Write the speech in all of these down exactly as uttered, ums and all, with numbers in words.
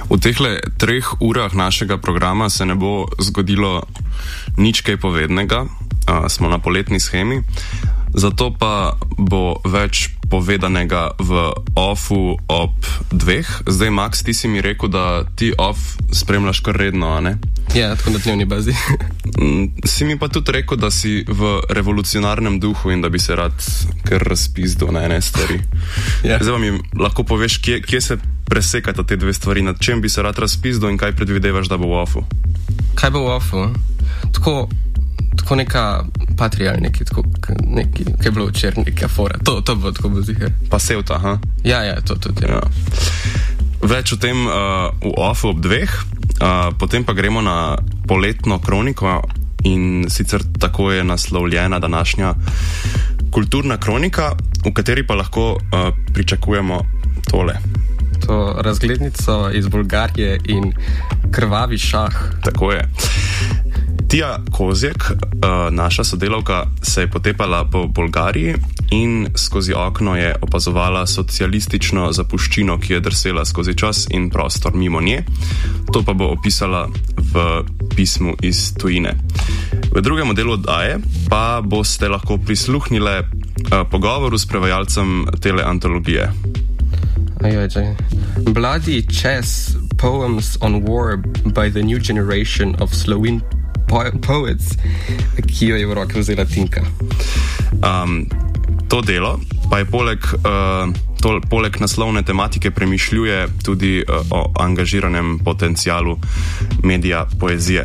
V tehle treh urah našega programa se ne bo zgodilo nič kaj povednega, uh, smo na poletni shemi, zato pa bo več povedanega v offu ob dveh. Zdaj, Max, ti si mi rekel, da ti off spremljaš kar redno, a ne? Ja, tako na dnevni bazi. Si mi pa tudi rekel, da si v revolucionarnem duhu in da bi se rad kar razpizdil na ene stvari. Ja. Zdaj pa mi lahko poveš, kje, kje se presekata te dve stvari, nad čem bi se rad razpizdil in kaj predvidevaš, da bo v offu? Kaj bo v offu? Tako, tako neka patrial, neki, tako, neki, kaj je bilo včeraj, neka fora. To, to bo tako bo ziher. Pa sevta, ha? Ja, ja, to tudi. Ja. Več o tem uh, v offu ob dveh, uh, potem pa gremo na poletno kroniko in sicer tako je naslovljena današnja kulturna kronika, v kateri pa lahko uh, pričakujemo tole. To razglednico iz Bolgarije in krvavi šah. Tako je. Tija Kozjek, naša sodelavka, se je potepala po Bolgariji in skozi okno je opazovala socialistično zapuščino, ki je drsela skozi čas in prostor mimo nje. To pa bo opisala v pismu iz tujine. V drugem delu oddaje pa boste lahko prisluhnile pogovoru s prevajalcem tele antologije. Ajaj, Bloody Chess, Poems on War by the New Generation of Slovene po- Poets, ki jo je v roke vzela Tinka. Um, to delo pa je poleg, uh, to, poleg naslovne tematike premišljuje tudi uh, o angažiranem potencialu medija poezije.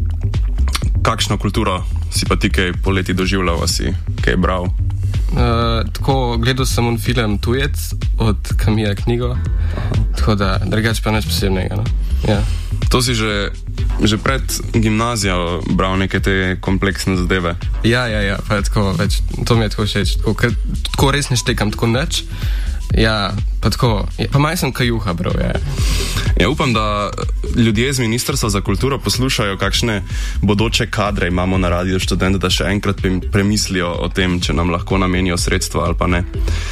Kakšno kulturo si pa ti kaj poleti doživljal, a si kaj bral? Uh, tako, gledal sem un film Tujec od Camilla Knjigo, tako da drugač pa nič posebnega. No? Ja. To si že, že pred gimnazijo bral neke te kompleksne zadeve? Ja, ja, ja, pa je tako več, to mi je tako všeč, tako, ker, tako res ne štekam, tako nič. Ja, pa tako, pa maj sem kajuha bral, ja. Ja, upam, da ljudje z Ministrstva za kulturo poslušajo, kakšne bodoče kadre imamo na Radio Študent, da še enkrat premislijo o tem, če nam lahko namenijo sredstva ali pa ne.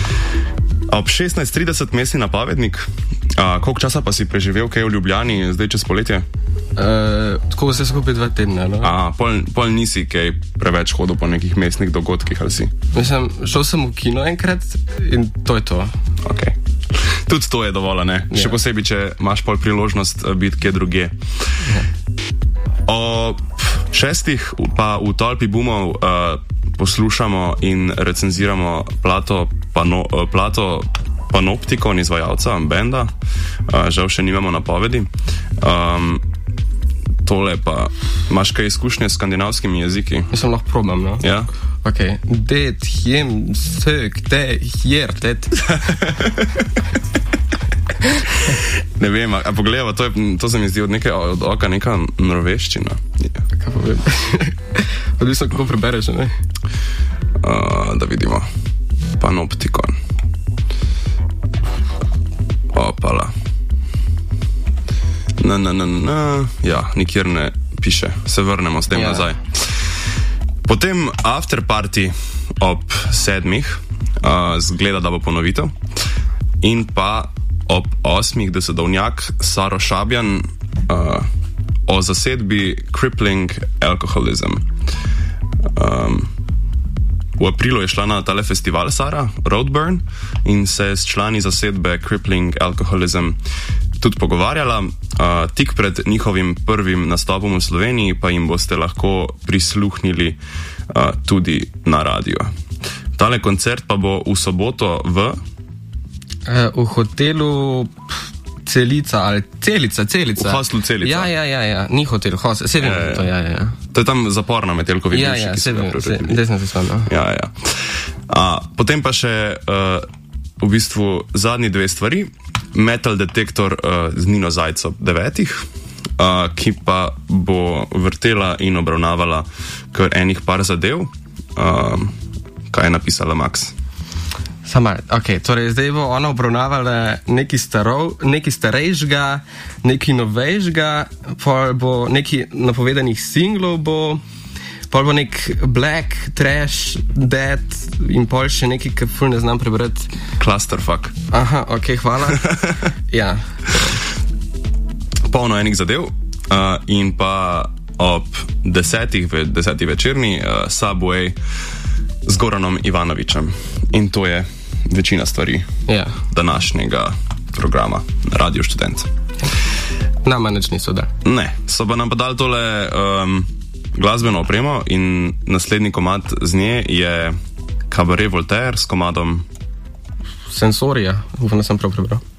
Ob šestnajst trideset mestni napovednik. A, koliko časa pa si preživel kaj v Ljubljani zdaj čez poletje? Uh, tako vse skupaj dva tedna, no? A, pol, pol nisi kaj preveč hodil po nekih mestnih dogodkih, ali si? Mislim, šel sem v kino enkrat in to je to. Ok. Tudi to je dovolj, ne? Ja. Še posebej, če imaš pol priložnost biti kje drugje. Ja. O šestih pa v Tolpi bumov uh, poslušamo in recenziramo plato, pano, uh, plato Panoptikon izvajalca, benda. Uh, žal še nimamo napovedi. Um, tole pa, imaš kaj izkušnje s skandinavskimi jeziki? Mislim, lahko probam, no? Ja? Ok. Det, hjem, sök, te, hjer, tet. Ne vem, a, a pogledava, to, je, to se mi zdi od, neke, od oka neka norveščina. Ja. Kaj pa vem? Odvisno, kako prebereš, ne? Uh, da vidimo. Panoptikon. Opala. Na, na, na, na. Ja, nikjer ne piše. Se vrnemo s tem ja. nazaj. Potem after party ob sedmih, uh, zgleda, da bo ponovitev. In pa ob osmih desedovnjak Saro Šabjan uh, o zasedbi Crippling Alcoholism. Um, v aprilu je šla na tale festival Sara, Roadburn, in se s člani zasedbe Crippling Alcoholism tudi pogovarjala. Uh, tik pred njihovim prvim nastopom v Sloveniji pa jim boste lahko prisluhnili uh, tudi na radio. Tale koncert pa bo v soboto v V hotelu Celica, ali Celica, Celica. V hostelu Celica. Ja, ja, ja, ja. Ni hotel, hostel, se vem, ja, ja. to, ja, ja. To je tam zapor na Metelkovi ja, bivši, ja, ki se so ga vem, preuredili. desno se spomnim. Ja, ja. A, potem pa še uh, v bistvu zadnji dve stvari. Metal detektor uh, z Nino Zajco devetih, uh, ki pa bo vrtela in obravnavala kar enih par zadev. Uh, kaj je napisala Max? Sama, ok, torej zdaj bo ona obravnavala neki starov, neki starejšga, neki novejšga, pol bo neki napovedanih singlov bo, pol bo nek black, trash, dead in pol še neki, ki ful ne znam prebrati. Clusterfuck. Aha, ok, hvala. Ja. polno enih zadev uh, in pa ob desetih, ve, deseti večerni uh, Subway z Goranom Ivanovičem. In to je večina stvari ja. današnjega programa Radio Študent. Nama nič niso da. Ne, so pa nam pa dali tole um, glasbeno opremo in naslednji komad z nje je Cabaret Voltaire s komadom Sensorija, upam, da sem prav prebral.